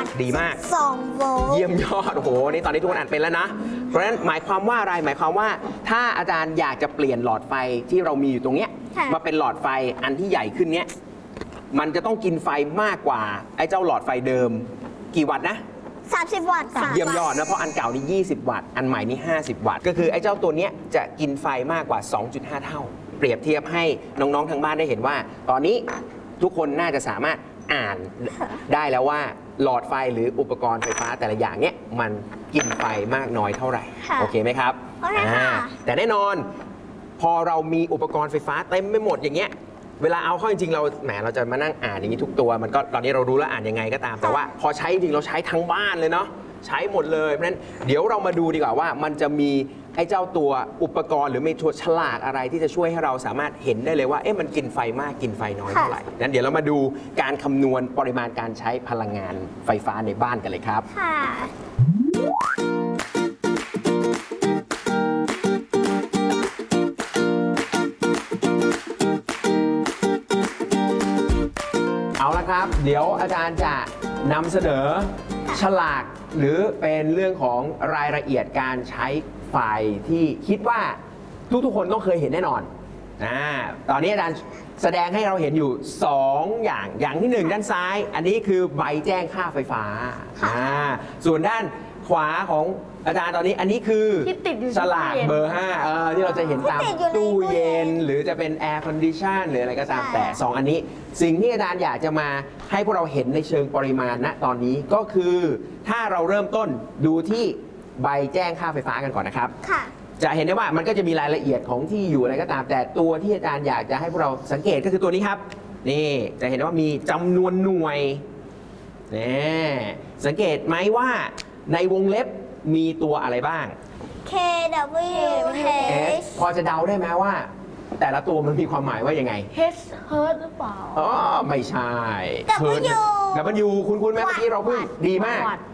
ตต์ดีมาก 2 โวลต์เยี่ยมยอดโอ้โหนี่ตอนนี้ทุกคนอ่านเป็นแล้วนะเพราะฉะนั้นหมายความว่าอะไรหมายความว่าถ้าอาจารย์อยากจะเปลี่ยนหลอดไฟที่เรามีอยู่ตรงเนี้ยมาเป็นหลอดไฟอันที่ใหญ่ขึ้นเนี้ยมันจะต้องกินไฟมากกว่าไอ้เจ้าหลอดไฟเดิมกี่วัตต์นะ 30 วัตต์ค่ะเยี่ยมยอดนะเพราะอันเก่านี่20 วัตต์อันใหม่นี่50 วัตต์ก็คือไอ้เจ้าตัวเนี้ยจะกินไฟมากกว่า 2.5 เท่าเปรียบเทียบให้น้องๆทางบ้านได้เห็นว่า ตอนนี้ทุกคนน่าจะสามารถอ่านได้แล้วว่าหลอดไฟหรืออุปกรณ์ไฟฟ้าแต่ละอย่างเนี้ยมันกินไฟมากน้อยเท่าไหร่โอเคไหมครับแต่แน่นอนพอเรามีอุปกรณ์ไฟฟ้าเต็มไปหมดอย่างเงี้ยเวลาเอาเข้าจริงๆเราแหมเราจะมานั่งอ่านอย่างนี้ทุกตัวมันก็ตอนนี้เรารู้แล้วอ่านยังไงก็ตามแต่ว่าพอใช้จริงเราใช้ทั้งบ้านเลยเนาะใช้หมดเลยเพราะฉะนั้นเดี๋ยวเรามาดูดีกว่าว่ามันจะมีไอ้เจ้าตัวอุปกรณ์หรือมีตัวฉลากอะไรที่จะช่วยให้เราสามารถเห็นได้เลยว่าเอ๊ะมันกินไฟมากกินไฟน้อยเท่าไหร่งั้นเดี๋ยวเรามาดูการคำนวณปริมาณการใช้พลังงานไฟฟ้าในบ้านกันเลยครับค่ะเอาละครับเดี๋ยวอาจารย์จะนำเสนอฉลากหรือเป็นเรื่องของรายละเอียดการใช้ไฟที่คิดว่าทุกๆคนต้องเคยเห็นแน่นอนตอนนี้อาจารย์แสดงให้เราเห็นอยู่2อย่างที่1ด้านซ้ายอันนี้คือใบแจ้งค่าไฟฟ้าส่วนด้านขวาของอาจารย์ตอนนี้อันนี้คือฉลากเบอร์5ที่เราจะเห็นตามตู้เย็นหรือจะเป็นแอร์คอนดิชันหรืออะไรก็ตามแต่2อันนี้สิ่งที่อาจารย์อยากจะมาให้พวกเราเห็นในเชิงปริมาณณตอนนี้ก็คือถ้าเราเริ่มต้นดูที่ใบแจ้งค่าไฟฟ้ากันก่อนนะครับจะเห็นได้ว่ามันก็จะมีรายละเอียดของที่อยู่อะไรก็ตามแต่ตัวที่อาจารย์อยากจะให้พวกเราสังเกตก็คือตัวนี้ครับนี่จะเห็นว่ามีจำนวนหน่วยนี่สังเกตไหมว่าในวงเล็บมีตัวอะไรบ้าง kWh พอจะเดาได้ไหมว่า แต่ละตัวมันมีความหมายว่ายังไง H เฮิร์ตหรือเปล่าอ๋อไม่ใช่ W คุณไหมเมื่อกี้เราพูดดีมาก